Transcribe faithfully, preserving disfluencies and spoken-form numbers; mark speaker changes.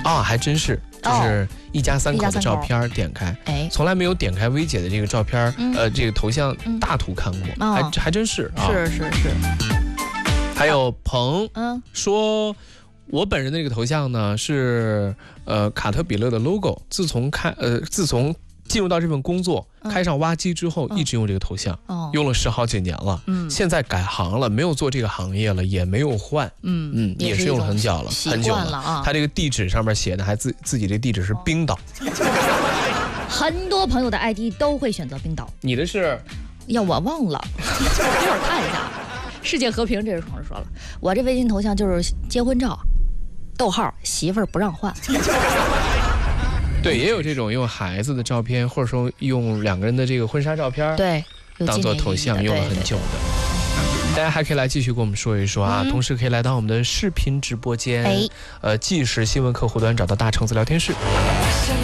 Speaker 1: 啊，还真是，就是一家三口的照片，点开，哎，从来没有点开薇姐的这个照片，呃，这个头像大图看过，还还真是啊，
Speaker 2: 是是是。
Speaker 1: 还有鹏，嗯，说。我本人的这个头像呢是呃卡特彼勒的 logo， 自从开呃自从进入到这份工作，嗯、开上挖机之后，嗯、一直用这个头像，哦、用了十好几年了。嗯，现在改行了，没有做这个行业了，也没有换。嗯嗯，也是用了很久了，很久了啊。他这个地址上面写的还自自己这地址是冰岛。
Speaker 2: 很多朋友的 I D 都会选择冰岛，
Speaker 1: 你的是？
Speaker 2: 呀，我忘了，一会儿看一下。世界和平，这位同事说了，我这微信头像就是结婚照。逗号，媳妇儿不让换。
Speaker 1: 对，也有这种用孩子的照片，或者说用两个人的这个婚纱照片，
Speaker 2: 对，
Speaker 1: 当做头像用了很久的。大家还可以来继续跟我们说一说啊，嗯、同时可以来到我们的视频直播间，哎，呃，即时新闻客户端找到大橙子聊天室。